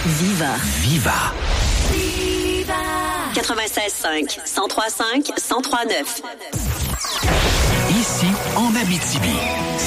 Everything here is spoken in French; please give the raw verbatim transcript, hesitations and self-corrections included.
Viva. Viva. Viva. quatre-vingt-seize cinq, cent trois cinq, cent trois neuf. Ici, en Abitibi.